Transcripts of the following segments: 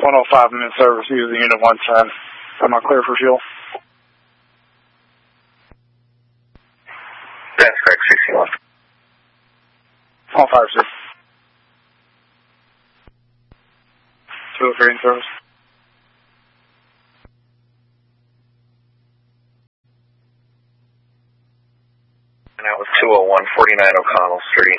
105, I'm in service. Using unit 110. Am I clear for fuel? That's correct, 61. All fire, sir. 203 in service. And that was 201, 49 O'Connell Street.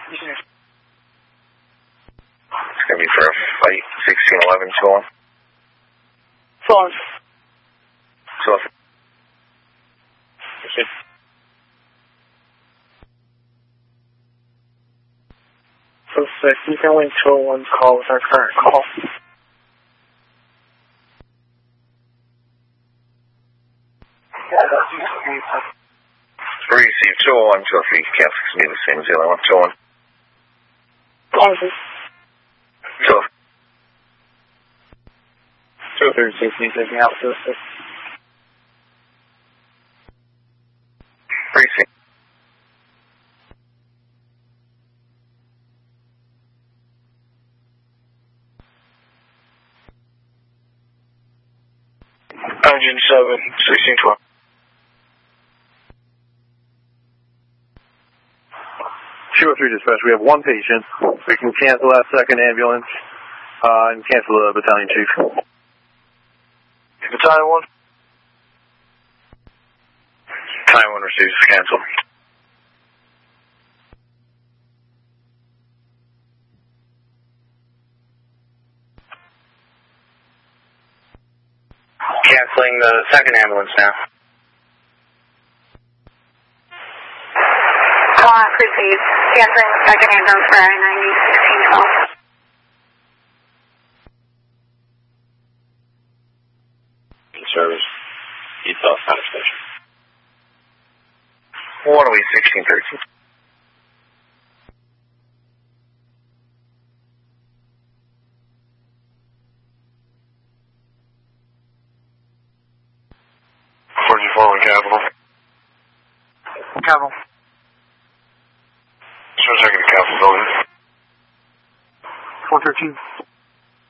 It's going to be for a flight 1611, 201. Fine. 201. Proceed. So sick. You can link 201's call with our current call. Receive 201, 203. Cancel to be the same as the other one. 201. Awesome. 203. 236 taking out 206. Receive. Engine 7, 1612. Dispatch, we have one patient. We can cancel that second ambulance and cancel the battalion chief. Battalion 1? Battalion 1 receives cancel. Canceling the second ambulance now. Proceed. Canceling the second ambulance for I-90, 1612. In service. East South Fire Station. 108, 1613. Capital. Capital. Sure, second Capital building. 413.